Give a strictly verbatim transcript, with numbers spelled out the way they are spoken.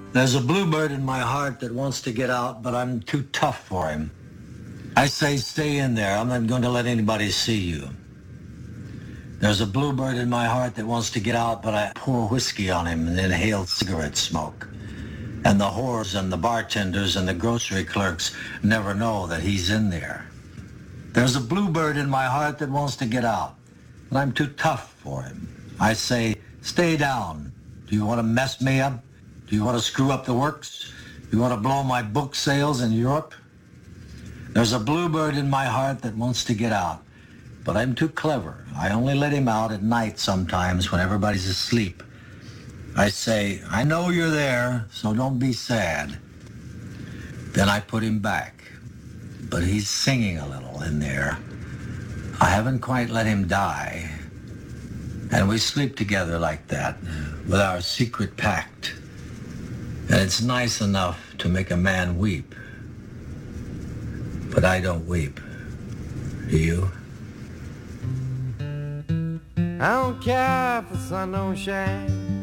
There's a bluebird in my heart that wants to get out, but I'm too tough for him. I say, stay in there. I'm not going to let anybody see you. There's a bluebird in my heart that wants to get out, but I pour whiskey on him and inhale cigarette smoke. And the whores and the bartenders and the grocery clerks never know that he's in there. There's a bluebird in my heart that wants to get out, but I'm too tough for him. I say, stay down. Do you want to mess me up? Do you want to screw up the works? Do you want to blow my book sales in Europe? There's a bluebird in my heart that wants to get out, but I'm too clever. I only let him out at night sometimes when everybody's asleep. I say, I know you're there, so don't be sad. Then I put him back, but he's singing a little in there. I haven't quite let him die. And we sleep together like that, with our secret pact. And it's nice enough to make a man weep. But I don't weep. Do you? I don't care if the sun don't shine.